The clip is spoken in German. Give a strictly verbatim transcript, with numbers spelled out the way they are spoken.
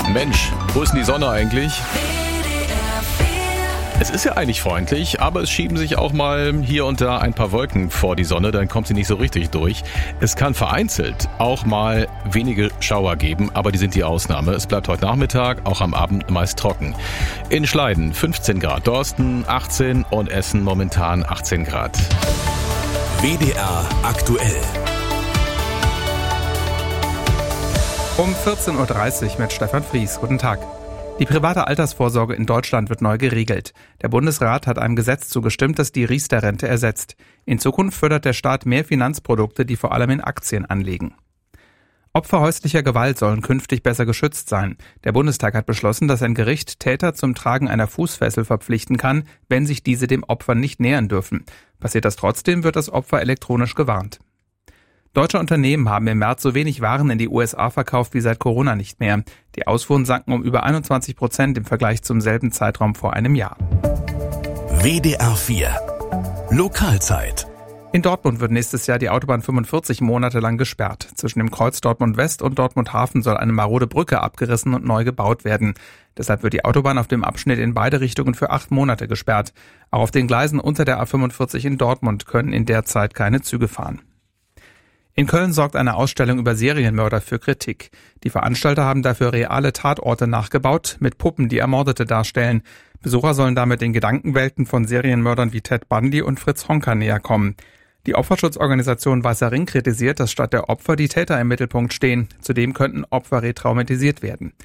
Mensch, wo ist denn die Sonne eigentlich? Es ist ja eigentlich freundlich, aber es schieben sich auch mal hier und da ein paar Wolken vor die Sonne, dann kommt sie nicht so richtig durch. Es kann vereinzelt auch mal wenige Schauer geben, aber die sind die Ausnahme. Es bleibt heute Nachmittag, auch am Abend meist trocken. In Schleiden fünfzehn Grad, Dorsten achtzehn und Essen momentan achtzehn Grad. W D R aktuell. Um vierzehn Uhr dreißig mit Stefan Fries. Guten Tag. Die private Altersvorsorge in Deutschland wird neu geregelt. Der Bundesrat hat einem Gesetz zugestimmt, das die Riester-Rente ersetzt. In Zukunft fördert der Staat mehr Finanzprodukte, die vor allem in Aktien anlegen. Opfer häuslicher Gewalt sollen künftig besser geschützt sein. Der Bundestag hat beschlossen, dass ein Gericht Täter zum Tragen einer Fußfessel verpflichten kann, wenn sich diese dem Opfer nicht nähern dürfen. Passiert das trotzdem, wird das Opfer elektronisch gewarnt. Deutsche Unternehmen haben im März so wenig Waren in die U S A verkauft wie seit Corona nicht mehr. Die Ausfuhren sanken um über einundzwanzig Prozent im Vergleich zum selben Zeitraum vor einem Jahr. W D R vier Lokalzeit. In Dortmund wird nächstes Jahr die Autobahn fünfundvierzig Monate lang gesperrt. Zwischen dem Kreuz Dortmund West und Dortmund Hafen soll eine marode Brücke abgerissen und neu gebaut werden. Deshalb wird die Autobahn auf dem Abschnitt in beide Richtungen für acht Monate gesperrt. Auch auf den Gleisen unter der A fünfundvierzig in Dortmund können in der Zeit keine Züge fahren. In Köln sorgt eine Ausstellung über Serienmörder für Kritik. Die Veranstalter haben dafür reale Tatorte nachgebaut, mit Puppen, die Ermordete darstellen. Besucher sollen damit den Gedankenwelten von Serienmördern wie Ted Bundy und Fritz Honka näher kommen. Die Opferschutzorganisation Weißer Ring kritisiert, dass statt der Opfer die Täter im Mittelpunkt stehen. Zudem könnten Opfer retraumatisiert werden.